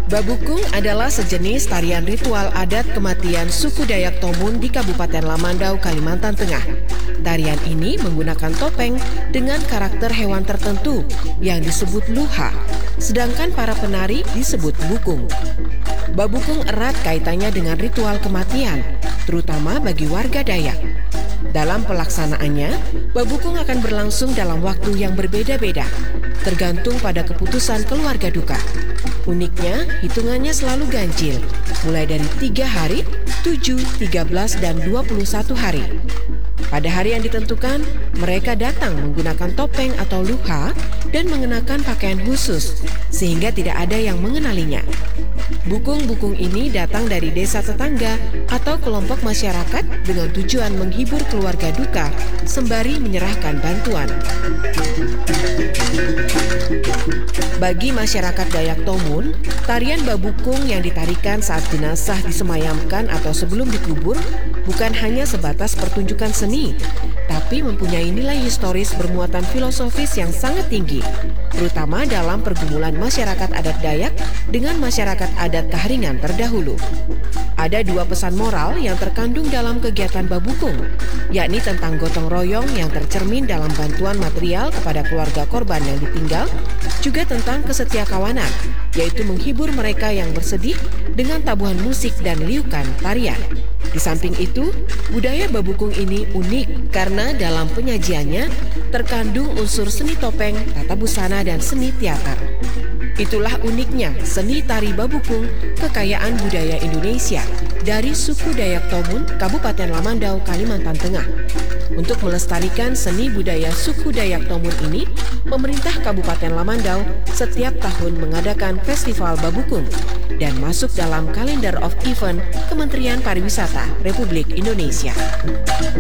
Babukung adalah sejenis tarian ritual adat kematian suku Dayak Tomun di Kabupaten Lamandau, Kalimantan Tengah. Tarian ini menggunakan topeng dengan karakter hewan tertentu yang disebut luha, sedangkan para penari disebut bukung. Babukung erat kaitannya dengan ritual kematian, terutama bagi warga Dayak. Dalam pelaksanaannya, babukung akan berlangsung dalam waktu yang berbeda-beda, tergantung pada keputusan keluarga duka. Uniknya, hitungannya selalu ganjil, mulai dari 3 hari, 7, 13, dan 21 hari. Pada hari yang ditentukan, mereka datang menggunakan topeng atau luha dan mengenakan pakaian khusus, sehingga tidak ada yang mengenalinya. Bukung-bukung ini datang dari desa tetangga atau kelompok masyarakat dengan tujuan menghibur keluarga duka sembari menyerahkan bantuan. Bagi masyarakat Dayak Tomun, tarian babukung yang ditarikan saat jenazah disemayamkan atau sebelum dikubur bukan hanya sebatas pertunjukan seni, tapi mempunyai nilai historis bermuatan filosofis yang sangat tinggi, terutama dalam pergumulan masyarakat adat Dayak dengan masyarakat adat Kaharingan terdahulu. Ada 2 pesan moral yang terkandung dalam kegiatan babukung, yakni tentang gotong royong yang tercermin dalam bantuan material kepada keluarga korban yang ditinggal, juga tentang kesetiakawanan, yaitu menghibur mereka yang bersedih dengan tabuhan musik dan liukan tarian. Di samping itu, budaya babukung ini unik karena dalam penyajiannya terkandung unsur seni topeng, tata busana, dan seni teater. Itulah uniknya seni tari babukung, kekayaan budaya Indonesia dari suku Dayak Tomun, Kabupaten Lamandau, Kalimantan Tengah. Untuk melestarikan seni budaya suku Dayak Tomun ini, pemerintah Kabupaten Lamandau setiap tahun mengadakan festival babukung dan masuk dalam kalender of event Kementerian Pariwisata Republik Indonesia.